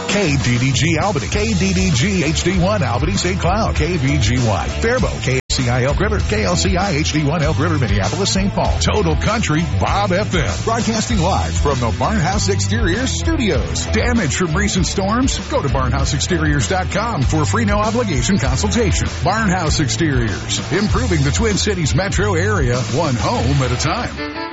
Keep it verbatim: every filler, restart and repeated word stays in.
K D D G Albany, K D D G H D one Albany Saint Cloud, K V G Y Faribault, K L C I Elk River, K L C I H D one Elk River, Minneapolis, Saint Paul. Total Country, Bob F M. Broadcasting live from the Barnhouse Exteriors studios. Damage from recent storms? Go to barnhouse exteriors dot com for a free no obligation consultation. Barnhouse Exteriors, improving the Twin Cities metro area, one home at a time.